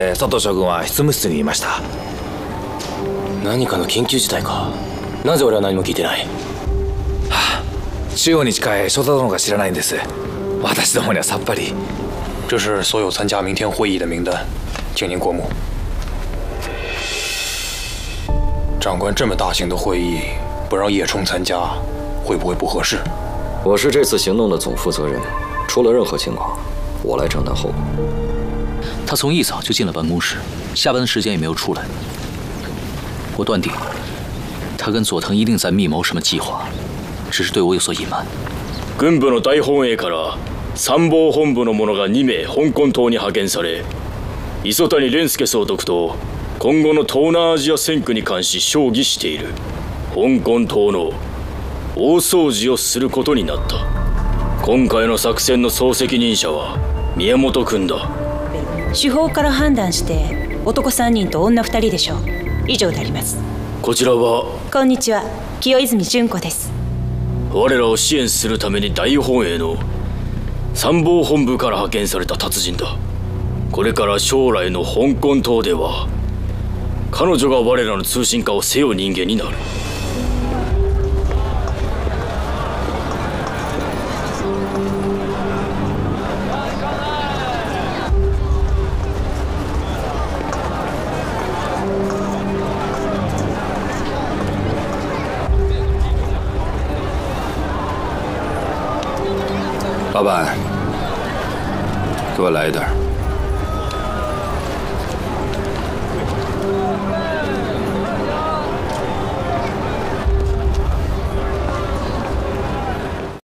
佐藤将軍は執務室にいました。 何かの緊急事態か。なぜ俺は何も聞いてない？ 中央に近い翔太殿が知らないんです。私どもにはさっぱり。 这是所有参加明天会议的名单，请您过目。长官，这么大型的会议不让叶冲参加，会不会不合适？ 我是这次行动的总负责人，出了任何情况，我来承担后果。 他从一早就进了办公室，下班的时间也没有出来。我断定，他跟佐藤一定在密谋什么计划，只是对我有所隐瞒。 軍部の大本営から参謀本部の者が2名香港島に派遣され、磯谷蓮介総督と今後の東南アジア戦区に関し商議している。香港島の大掃除をすることになった。今回の作戦の総責任者は宮本君だ。 手法から判断して男3人と女2人でしょう。以上であります。 こちらは。 こんにちは、清泉純子です。 我らを支援するために大本営の参謀本部から派遣された達人だ。これから将来の香港島では彼女が我らの通信課を背負う人間になる。 老板，给我来一袋。